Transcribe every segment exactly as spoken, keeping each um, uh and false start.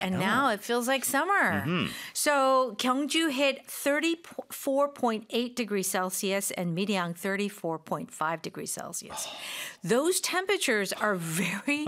And now it feels like summer. Mm-hmm. So Gyeongju hit thirty-four point eight degrees Celsius and Miryang thirty-four point five degrees Celsius. Those temperatures are very,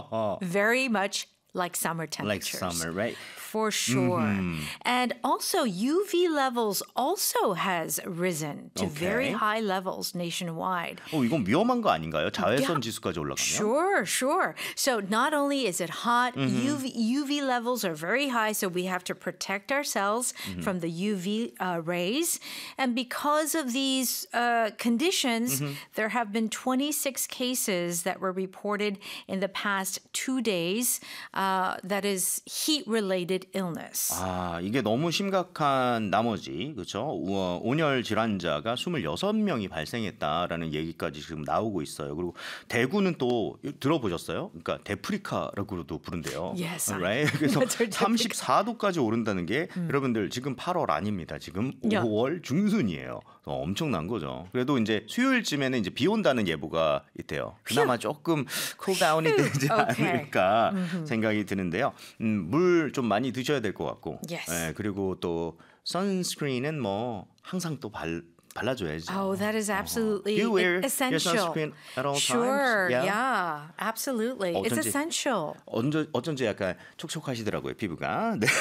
very much like summer Like temperatures. summer, right? For sure. Mm-hmm. And also U V levels also has risen to Okay. very high levels nationwide. 어, 이건 위험한 거 아닌가요? 자외선 Yeah. 지수까지 올라가면? Sure, sure. So not only is it hot, Mm-hmm. U V, U V levels are very high, so we have to protect ourselves Mm-hmm. from the U V uh, rays. And because of these uh, conditions, Mm-hmm. there have been twenty-six cases that were reported in the past two days uh, that is heat-related illness. 아, 이게 너무 심각한 나머지, 그렇죠? 온열 질환자가 이십육 명이 발생했다라는 얘기까지 지금 나오고 있어요. 그리고 대구는 또 들어보셨어요? 그러니까 데프리카라고도 부른대요. Yes, I- right? 그래서 What's our Deprica? 삼십사 도까지 오른다는 게 여러분들 지금 팔월 아닙니다. 지금 Yeah. 오월 중순이에요. 어, 엄청난 거죠. 그래도 이제 수요일쯤에는 이제 비 온다는 예보가 있대요. 그나마 조금 쿨다운이 되지 Okay. 않을까 생각이 드는데요. 음, 물 좀 많이 드셔야 될 것 같고. Yes. 예, 그리고 또 선스크린은 뭐 항상 또 발, 발라줘야죠. Oh, that is absolutely Do you wear essential. your sunscreen at all Sure, times? yeah, absolutely. It's 어쩐지- essential. 어쩐, 어쩐지 약간 촉촉하시더라고요, 피부가. 네.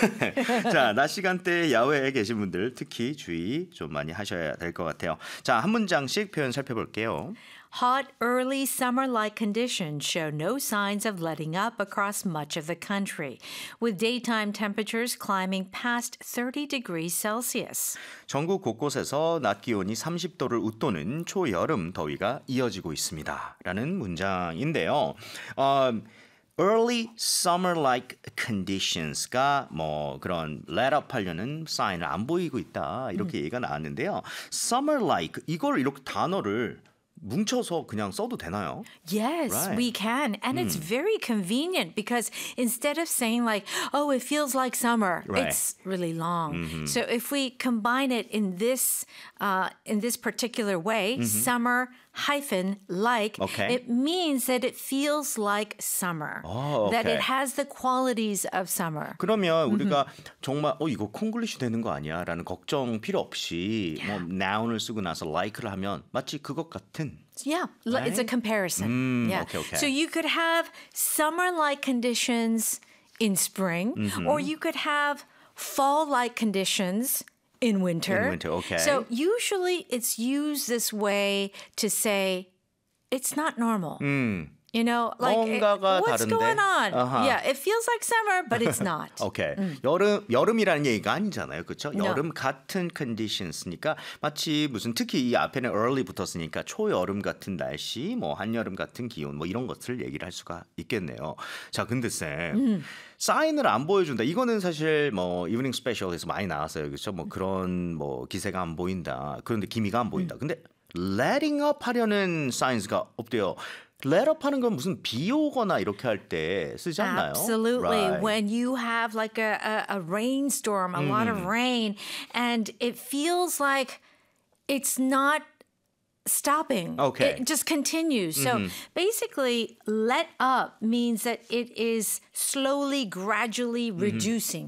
자, 낮 시간대 야외에 계신 분들 특히 주의 좀 많이 하셔야 될 것 같아요. 자, 한 문장씩 표현 살펴볼게요. Hot, early summer-like conditions show no signs of letting up across much of the country, with daytime temperatures climbing past thirty degrees Celsius. 전국 곳곳에서 낮 기온이 삼십 도를 웃도는 초여름 더위가 이어지고 있습니다. 라는 문장인데요. 어, early summer-like conditions가 뭐 그런 let up 하려는 사인을 안 보이고 있다. 이렇게 얘기가 나왔는데요. summer-like 이걸 이렇게 단어를 뭉쳐서 그냥 써도 되나요? Yes, Right. we can. And it's very convenient because instead of saying like, oh, it feels like summer, Right. it's really long. So if we combine it in this uh, in this particular way, summer hyphen like, Okay. it means that it feels like summer. Oh, That okay. it has the qualities of summer. 그러면 우리가 정말 어 이거 콩글리시 되는 거 아니야? 라는 걱정 필요 없이 뭐 noun을 쓰고 나서 like를 하면 마치 그것 같은 Yeah, l- it's a Right? comparison. Mm, yeah. okay, okay. So you could have summer-like conditions in spring, Mm-hmm. or you could have fall-like conditions in winter. In winter, okay. So usually it's used this way to say it's not normal. You know, like it- 뭔가가 what's 다른데? going on? 아하. Yeah, it feels like summer, but it's not. 오케이. 여름 여름이라는 얘기가 아니잖아요. 그렇죠? No. 여름 같은 conditions니까 마치 무슨 특히 이 앞에는 early 붙었으니까 초여름 같은 날씨, 뭐 한여름 같은 기온 뭐 이런 것을 얘기를 할 수가 있겠네요. 자, 근데 쌤 사인을 안 보여준다. 이거는 사실 뭐 이브닝 스페셜에서 많이 나왔어요. 그렇죠? 뭐 그런 뭐 기세가 안 보인다. 그런데 기미가 안 보인다. 근데 letting up 하려는 사인스가 없대요. let up 하는 건 무슨 비 오거나 이렇게 할 때 쓰지 않나요? Absolutely. Right. When you have like a, a, a rainstorm, a lot of rain, and it feels like it's not stopping. Okay. It just continues. So basically, let up means that it is slowly, gradually reducing.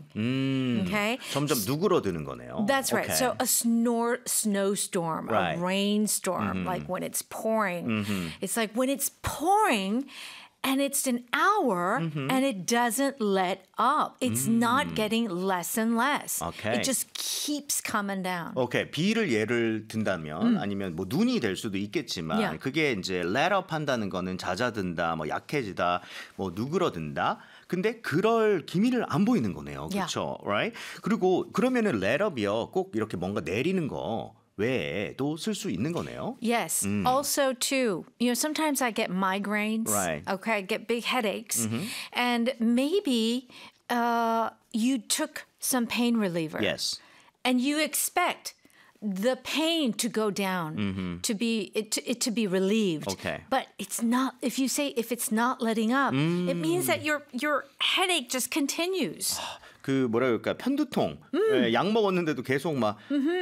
Okay? 점점 누그러드는 거네요. That's right. Okay. So a snor- snowstorm, Right. a rainstorm, like when it's pouring. It's like when it's pouring and it's an hour and it doesn't let up. It's not getting less and less. Okay. It just keeps coming down. 오케이. 비를 예를 든다면 아니면 뭐 눈이 될 수도 있겠지만 Yeah. 그게 이제 let up 한다는 거는 잦아든다, 뭐 약해지다, 뭐 누그러든다. 근데 그럴 기미를 안 보이는 거네요. Yeah. 그렇죠? Right? 그리고 그러면은 let up이요. 꼭 이렇게 뭔가 내리는 거 외에도 쓸 수 있는 거네요. Yes. Also, too, you know, sometimes I get migraines. Right. Okay, I get big headaches. And maybe uh, you took some pain reliever. Yes. And you expect the pain to go down, to be it to, it to be relieved. Okay. But it's not. If you say if it's not letting up, it means that your your headache just continues. 그 뭐라 그럴까 편두통 예, 약 먹었는데도 계속 막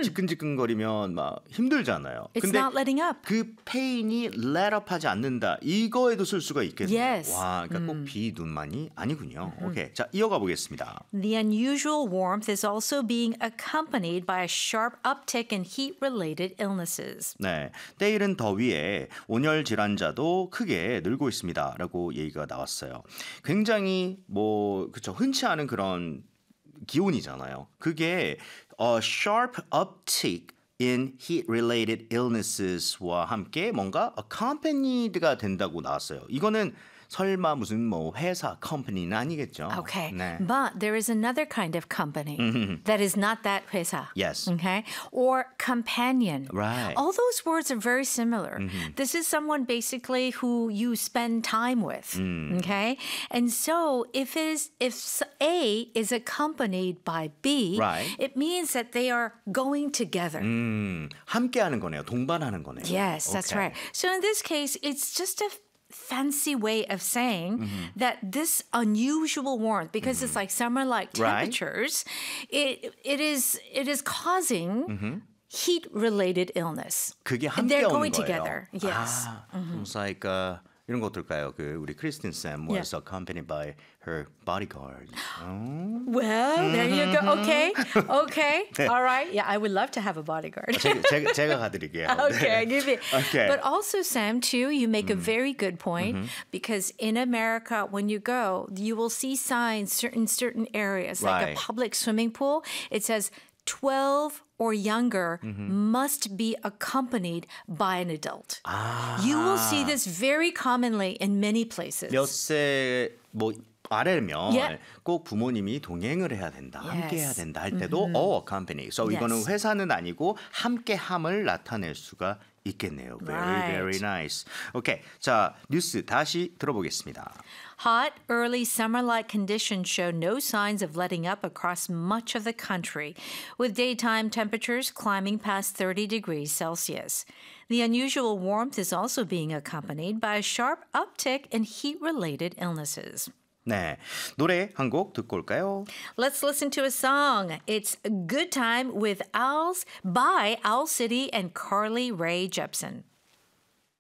지끈지끈거리면 막 힘들잖아요. It's 근데 not letting up. 그 페인이 let up하지 않는다. 이거에도 쓸 수가 있겠네요. Yes. 와, 그러니까 꼭 비둔만이 아니군요. 오케이, 자 이어가 보겠습니다. The unusual warmth is also being accompanied by a sharp uptick in heat-related illnesses. 네, 때이른 더위에 온열 질환자도 크게 늘고 있습니다라고 얘기가 나왔어요. 굉장히 뭐 그쵸 흔치 않은 그런 기온이잖아요. 그게 a sharp uptick in heat-related illnesses와 함께 뭔가 accompanied가 된다고 나왔어요. 이거는 설마 무슨 뭐 회사 컴퍼니는 아니겠죠? Okay. 네. But there is another kind of company that is not that 회사. Yes. Okay. Or companion. Right. All those words are very similar. This is someone basically who you spend time with. Okay. And so if it is if s- A is accompanied by B, Right. it means that they are going together. 음, 함께하는 거네요. 동반하는 거네요. Yes, that's Okay. right. So in this case, it's just a fancy way of saying that this unusual warmth, because it's like summer-like Right. temperatures, it it is it is causing heat-related illness. 그게 And 함께 they're 오는 going 거예요. together. Yes. 아, almost like uh, 이런 거 어떨까요? 그 우리 크리스틴 쌤 was accompanied by her bodyguard. 어? Well, there you go. Okay. Okay. All right. Yeah, I would love to have a bodyguard. 제가, 제가, 제가 가드릴게요. Okay, give it. Okay. But also, Sam, too, you make a very good point because in America, when you go, you will see signs certain certain areas, like Right. a public swimming pool. It says twelve or younger must be accompanied by an adult. You will see this very commonly in many places. 몇세뭐 아래면 Yeah. 꼭 부모님이 동행을 해야 된다, 함께 해야 Yes. 된다 할 때도 a accompany. So Yes. 이거는 회사는 아니고 함께함을 나타낼 수가 있겠네요. Very Right. very nice. 오케이, 자 뉴스 다시 들어보겠습니다. Hot, early summer-like conditions show no signs of letting up across much of the country, with daytime temperatures climbing past thirty degrees Celsius. The unusual warmth is also being accompanied by a sharp uptick in heat-related illnesses. 네, 노래 한 곡 듣고 올까요? Let's listen to a song. It's Good Time with Owls by Owl City and Carly Rae Jepsen.